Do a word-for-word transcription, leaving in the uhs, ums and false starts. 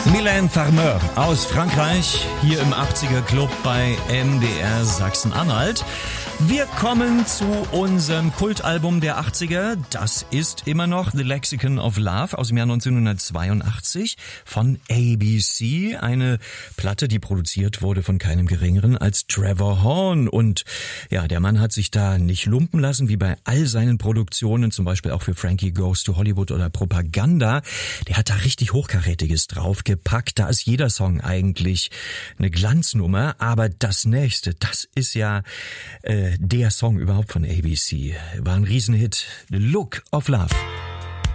Mylène Farmer aus Frankreich, hier im achtziger Club bei M D R Sachsen-Anhalt. Wir kommen zu unserem Kultalbum der achtziger. Das ist immer noch The Lexicon of Love aus dem Jahr neunzehnhundertzweiundachtzig von A B C. Eine Platte, die produziert wurde von keinem Geringeren als Trevor Horn. Und ja, der Mann hat sich da nicht lumpen lassen, wie bei all seinen Produktionen, zum Beispiel auch für Frankie Goes to Hollywood oder Propaganda. Der hat da richtig Hochkarätiges draufgepackt. Da ist jeder Song eigentlich eine Glanznummer. Aber das nächste, das ist ja äh, der Song überhaupt von A B C. War ein Riesenhit. The Look of Love.